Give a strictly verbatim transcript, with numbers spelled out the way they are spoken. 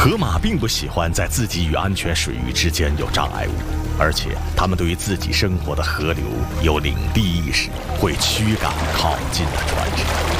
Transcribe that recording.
河马并不喜欢在自己与安全水域之间有障碍物，而且它们对于自己生活的河流有领地意识，会驱赶靠近的船只。